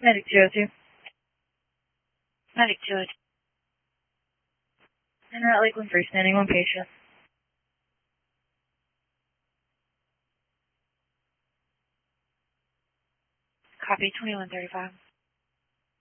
Medic 202. Medic 202. En route Lakeland freestanding, one patient. Copy 2135.